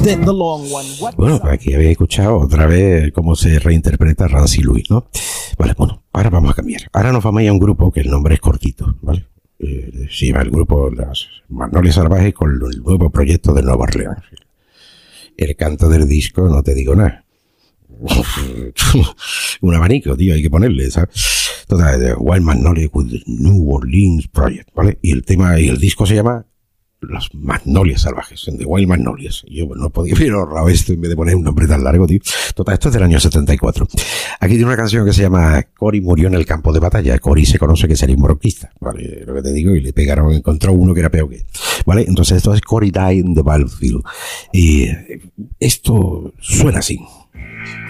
The long one. Bueno, aquí habéis escuchado otra vez cómo se reinterpreta Rancy Louis, ¿no? Vale, bueno, ahora vamos a cambiar. Ahora nos vamos a ir a un grupo que el nombre es cortito, ¿vale? Se llama el grupo Las Magnolias Salvajes con el nuevo proyecto de Nueva Orleans. El canto del disco, no te digo nada. Un abanico, tío, hay que ponerle, ¿sabes? Total, Wild Magnolia with the New Orleans Project, ¿vale? Y el tema, y el disco se llama Las Magnolias Salvajes, The Wild Magnolias. Yo no podía haber ahorrado esto en vez de poner un nombre tan largo, tío. Total, esto es del año 74. Aquí tiene una canción que se llama Cory murió en el campo de batalla. Cory se conoce que sería un moronquista, ¿vale? Lo que te digo, y le pegaron, encontró uno que era peor que él, ¿vale? Entonces esto es Cory died in the battlefield. Y esto suena así.